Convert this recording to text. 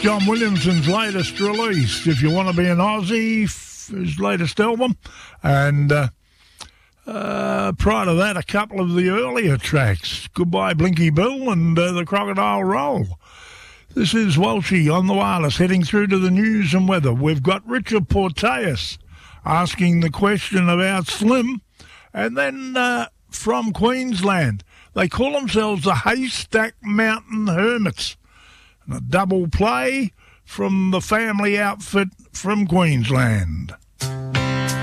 John Williamson's latest release, If You Want to Be an Aussie, his latest album. And prior to that, a couple of the earlier tracks, Goodbye Blinky Bill and The Crocodile Roll. This is Walshy on the wireless, heading through to the news and weather. We've got Richard Porteus asking the question about Slim. And then from Queensland, they call themselves the Haystack Mountain Hermits. And a double play from the family outfit from Queensland.